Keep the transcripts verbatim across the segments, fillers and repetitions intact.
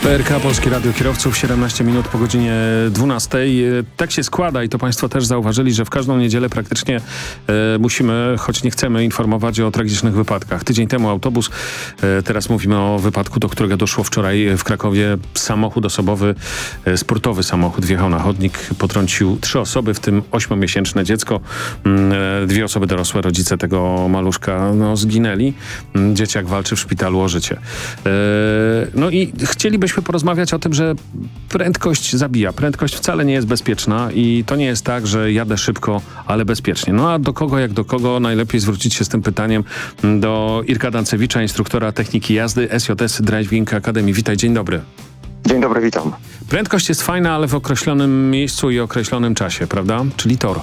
P R K, Polskie Radio Kierowców, siedemnaście minut po godzinie dwunastej. Tak się składa i to Państwo też zauważyli, że w każdą niedzielę praktycznie e, musimy, choć nie chcemy, informować o tragicznych wypadkach. Tydzień temu autobus, e, teraz mówimy o wypadku, do którego doszło wczoraj w Krakowie. Samochód osobowy, e, sportowy samochód wjechał na chodnik, potrącił trzy osoby, w tym ośmiomiesięczne dziecko. E, dwie osoby dorosłe, rodzice tego maluszka, no, zginęli. Dzieciak walczy w szpitalu o życie. E, no i chcielibyśmy porozmawiać o tym, że prędkość zabija. Prędkość wcale nie jest bezpieczna i to nie jest tak, że jadę szybko, ale bezpiecznie. No a do kogo jak do kogo najlepiej zwrócić się z tym pytaniem do Irka Dancewicza, instruktora techniki jazdy S J S Driving Academy. Witaj, dzień dobry. Dzień dobry, witam. Prędkość jest fajna, ale w określonym miejscu i określonym czasie, prawda? Czyli tor.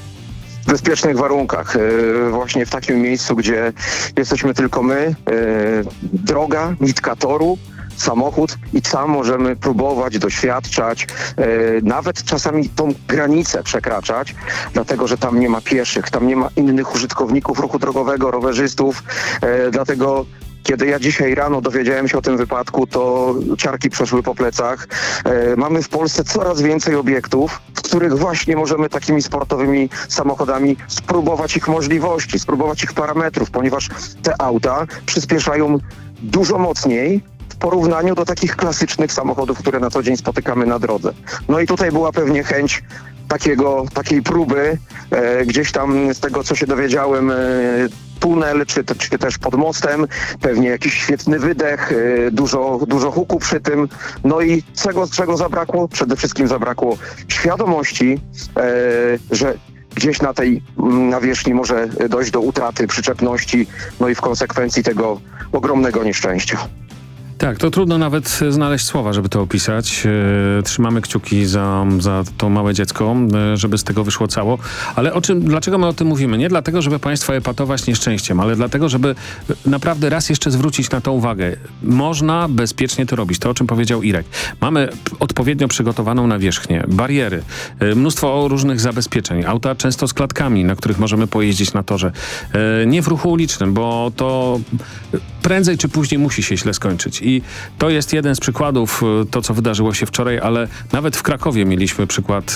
W bezpiecznych warunkach, yy, właśnie w takim miejscu, gdzie jesteśmy tylko my, yy, droga, nitka toru, samochód i sam możemy próbować, doświadczać, yy, nawet czasami tą granicę przekraczać, dlatego że tam nie ma pieszych, tam nie ma innych użytkowników ruchu drogowego, rowerzystów, yy, dlatego kiedy ja dzisiaj rano dowiedziałem się o tym wypadku, to ciarki przeszły po plecach. E, mamy w Polsce coraz więcej obiektów, w których właśnie możemy takimi sportowymi samochodami spróbować ich możliwości, spróbować ich parametrów, ponieważ te auta przyspieszają dużo mocniej w porównaniu do takich klasycznych samochodów, które na co dzień spotykamy na drodze. No i tutaj była pewnie chęć takiego, takiej próby, e, gdzieś tam z tego, co się dowiedziałem, e, tunel, czy, czy też pod mostem, pewnie jakiś świetny wydech, e, dużo, dużo huku przy tym. No i czego, czego zabrakło? Przede wszystkim zabrakło świadomości, e, że gdzieś na tej nawierzchni może dojść do utraty przyczepności, no i w konsekwencji tego ogromnego nieszczęścia. Tak, to trudno nawet znaleźć słowa, żeby to opisać. E, trzymamy kciuki za, za to małe dziecko, e, żeby z tego wyszło cało. Ale o czym, dlaczego my o tym mówimy? Nie dlatego, żeby państwa epatować nieszczęściem, ale dlatego, żeby naprawdę raz jeszcze zwrócić na to uwagę. Można bezpiecznie to robić. To, o czym powiedział Irek. Mamy odpowiednio przygotowaną nawierzchnię, bariery, e, mnóstwo różnych zabezpieczeń. Auta często z klatkami, na których możemy pojeździć na torze. E, nie w ruchu ulicznym, bo to prędzej czy później musi się źle skończyć. I to jest jeden z przykładów, to co wydarzyło się wczoraj, ale nawet w Krakowie mieliśmy przykład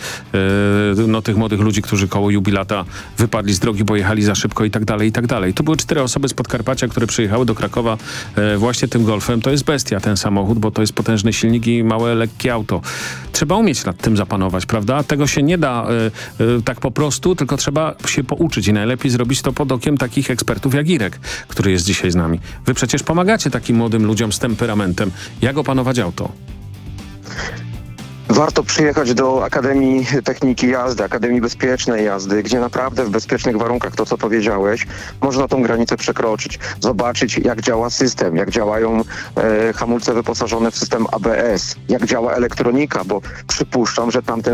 yy, no, tych młodych ludzi, którzy koło jubilata wypadli z drogi, bo jechali za szybko i tak dalej, i tak dalej. To były cztery osoby z Podkarpacia, które przyjechały do Krakowa yy, właśnie tym Golfem. To jest bestia ten samochód, bo to jest potężny silnik i małe, lekkie auto. Trzeba umieć nad tym zapanować, prawda? Tego się nie da yy, yy, tak po prostu, tylko trzeba się pouczyć i najlepiej zrobić to pod okiem takich ekspertów jak Irek, który jest dzisiaj z nami. Wy przecież pomagacie takim młodym ludziom z temperamentem. Jak opanować auto? Warto przyjechać do Akademii Techniki Jazdy, Akademii Bezpiecznej Jazdy, gdzie naprawdę w bezpiecznych warunkach, to co powiedziałeś, można tą granicę przekroczyć. Zobaczyć, jak działa system, jak działają e, hamulce wyposażone w system A B S, jak działa elektronika, bo przypuszczam, że tamten